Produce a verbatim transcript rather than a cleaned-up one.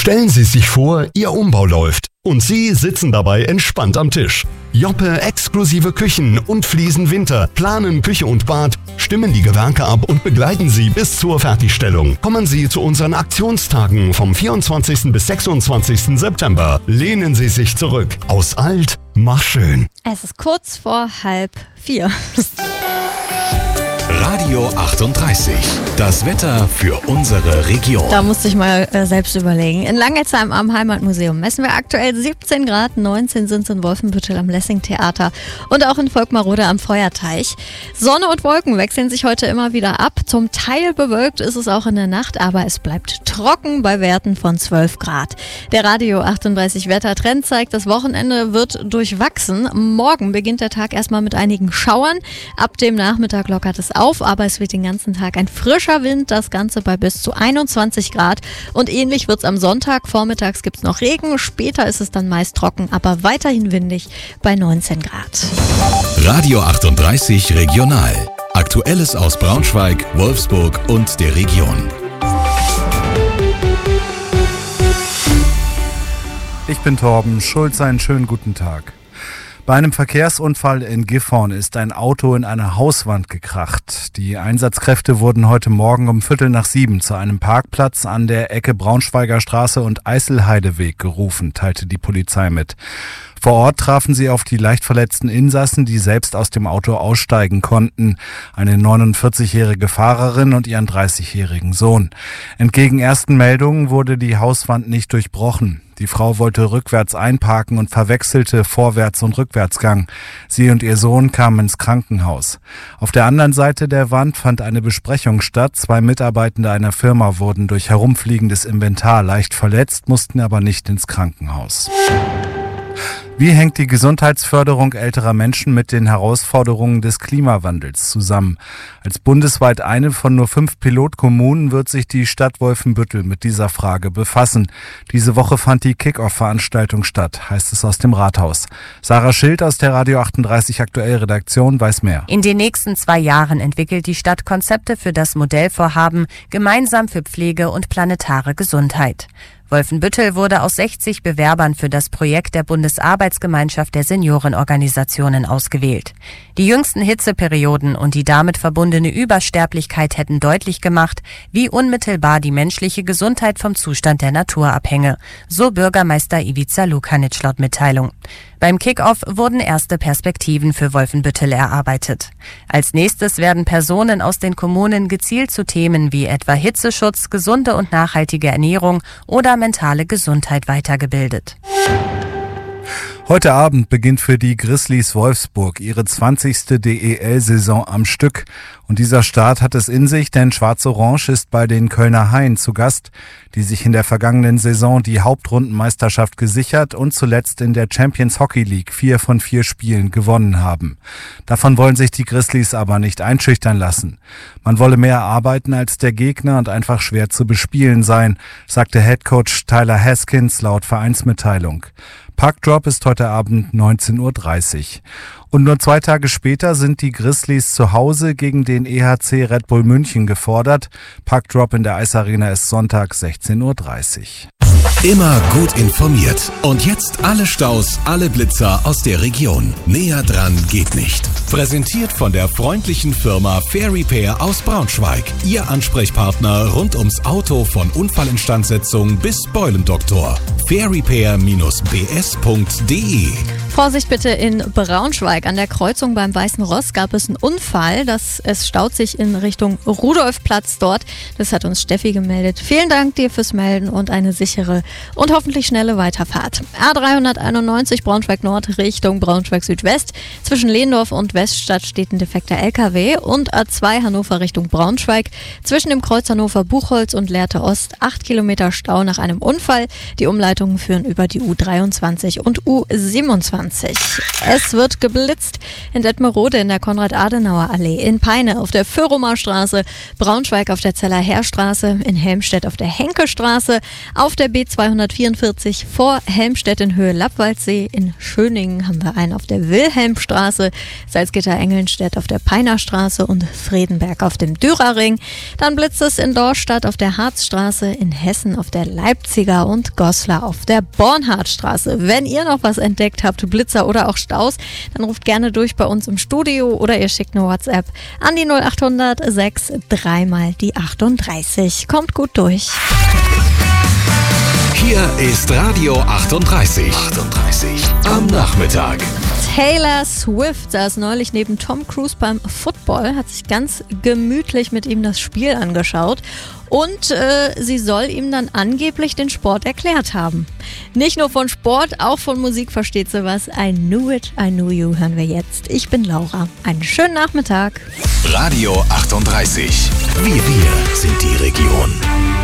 Stellen Sie sich vor, Ihr Umbau läuft und Sie sitzen dabei entspannt am Tisch. Joppe exklusive Küchen und Fliesen Winter planen Küche und Bad, stimmen die Gewerke ab und begleiten Sie bis zur Fertigstellung. Kommen Sie zu unseren Aktionstagen vom vierundzwanzigsten bis sechsundzwanzigsten September. Lehnen Sie sich zurück. Aus alt, mach schön. Es ist kurz vor halb vier. Radio achtunddreißig. Das Wetter für unsere Region. Da musste ich mal äh, selbst überlegen. In Langelsheim am Heimatmuseum messen wir aktuell siebzehn Grad, neunzehn sind es in Wolfenbüttel am Lessing-Theater und auch in Volkmarode am Feuerteich. Sonne und Wolken wechseln sich heute immer wieder ab. Zum Teil bewölkt ist es auch in der Nacht, aber es bleibt trocken bei Werten von zwölf Grad. Der Radio achtunddreißig Wettertrend zeigt, das Wochenende wird durchwachsen. Morgen beginnt der Tag erstmal mit einigen Schauern. Ab dem Nachmittag lockert es auf, aber es wird den ganzen Tag ein frischer Wind, das Ganze bei bis zu einundzwanzig Grad. Und ähnlich wird es am Sonntag. Vormittags gibt es noch Regen, später ist es dann meist trocken, aber weiterhin windig bei neunzehn Grad. Radio achtunddreißig Regional. Aktuelles aus Braunschweig, Wolfsburg und der Region. Ich bin Torben Schulz, einen schönen guten Tag. Bei einem Verkehrsunfall in Gifhorn ist ein Auto in eine Hauswand gekracht. Die Einsatzkräfte wurden heute Morgen um Viertel nach sieben zu einem Parkplatz an der Ecke Braunschweiger Straße und Eiselheideweg gerufen, teilte die Polizei mit. Vor Ort trafen sie auf die leicht verletzten Insassen, die selbst aus dem Auto aussteigen konnten. Eine neunundvierzigjährige Fahrerin und ihren dreißigjährigen Sohn. Entgegen ersten Meldungen wurde die Hauswand nicht durchbrochen. Die Frau wollte rückwärts einparken und verwechselte Vorwärts- und Rückwärtsgang. Sie und ihr Sohn kamen ins Krankenhaus. Auf der anderen Seite der Wand fand eine Besprechung statt. Zwei Mitarbeitende einer Firma wurden durch herumfliegendes Inventar leicht verletzt, mussten aber nicht ins Krankenhaus. Wie hängt die Gesundheitsförderung älterer Menschen mit den Herausforderungen des Klimawandels zusammen? Als bundesweit eine von nur fünf Pilotkommunen wird sich die Stadt Wolfenbüttel mit dieser Frage befassen. Diese Woche fand die Kick-Off-Veranstaltung statt, heißt es aus dem Rathaus. Sarah Schild aus der Radio achtunddreißig Aktuell-Redaktion weiß mehr. In den nächsten zwei Jahren entwickelt die Stadt Konzepte für das Modellvorhaben Gemeinsam für Pflege und planetare Gesundheit. Wolfenbüttel wurde aus sechzig Bewerbern für das Projekt der Bundesarbeitsgemeinschaft der Seniorenorganisationen ausgewählt. Die jüngsten Hitzeperioden und die damit verbundene Übersterblichkeit hätten deutlich gemacht, wie unmittelbar die menschliche Gesundheit vom Zustand der Natur abhänge, so Bürgermeister Ivica Lukanic laut Mitteilung. Beim Kick-Off wurden erste Perspektiven für Wolfenbüttel erarbeitet. Als nächstes werden Personen aus den Kommunen gezielt zu Themen wie etwa Hitzeschutz, gesunde und nachhaltige Ernährung oder mentale Gesundheit weitergebildet. Heute Abend beginnt für die Grizzlies Wolfsburg ihre zwanzigste D E L-Saison am Stück. Und dieser Start hat es in sich, denn Schwarz-Orange ist bei den Kölner Haien zu Gast, die sich in der vergangenen Saison die Hauptrundenmeisterschaft gesichert und zuletzt in der Champions Hockey League vier von vier Spielen gewonnen haben. Davon wollen sich die Grizzlies aber nicht einschüchtern lassen. Man wolle mehr arbeiten als der Gegner und einfach schwer zu bespielen sein, sagte Headcoach Tyler Haskins laut Vereinsmitteilung. Puckdrop ist heute Abend neunzehn Uhr dreißig. Und nur zwei Tage später sind die Grizzlies zu Hause gegen den E H C Red Bull München gefordert. Puckdrop in der Eisarena ist Sonntag sechzehn Uhr dreißig. Immer gut informiert. Und jetzt alle Staus, alle Blitzer aus der Region. Näher dran geht nicht. Präsentiert von der freundlichen Firma Fair Repair aus Braunschweig. Ihr Ansprechpartner rund ums Auto von Unfallinstandsetzung bis Beulendoktor. fair repair Bindestrich b s punkt d e. Vorsicht bitte in Braunschweig. An der Kreuzung beim Weißen Ross gab es einen Unfall. Das, es staut sich in Richtung Rudolfplatz dort. Das hat uns Steffi gemeldet. Vielen Dank dir fürs Melden und eine sichere und hoffentlich schnelle Weiterfahrt. A dreihunderteinundneunzig Braunschweig Nord Richtung Braunschweig Südwest. Zwischen Lehndorf und Weststadt steht ein defekter L K W und A zwei Hannover Richtung Braunschweig. Zwischen dem Kreuz Hannover Buchholz und Lehrte Ost acht Kilometer Stau nach einem Unfall. Die Umleitungen führen über die U dreiundzwanzig und U siebenundzwanzig. zwanzig. Es wird geblitzt in Detmerode in der Konrad-Adenauer-Allee, in Peine auf der Föhrumer-Straße, Braunschweig auf der Zeller-Herr-Straße, in Helmstedt auf der Henke-Straße, auf der B zweihundertvierundvierzig vor Helmstedt in Höhe Lappwaldsee, in Schöningen haben wir einen auf der Wilhelmstraße, Salzgitter-Engelnstedt auf der Peinerstraße und Fredenberg auf dem Dürerring. Dann blitzt es in Dorstadt auf der Harzstraße, in Hessen auf der Leipziger und Goslar auf der Bornhardtstraße. Wenn ihr noch was entdeckt habt, Blitzer oder auch Staus, dann ruft gerne durch bei uns im Studio oder ihr schickt eine WhatsApp an die null acht hundert sechs dreimal die achtunddreißig. Kommt gut durch. Hier ist Radio achtunddreißig. achtunddreißig am Nachmittag. Taylor Swift saß neulich neben Tom Cruise beim Football, hat sich ganz gemütlich mit ihm das Spiel angeschaut und äh, sie soll ihm dann angeblich den Sport erklärt haben. Nicht nur von Sport, auch von Musik versteht sie was. I Knew It, I Knew You hören wir jetzt. Ich bin Laura. Einen schönen Nachmittag. Radio achtunddreißig. Wir, wir sind die Region.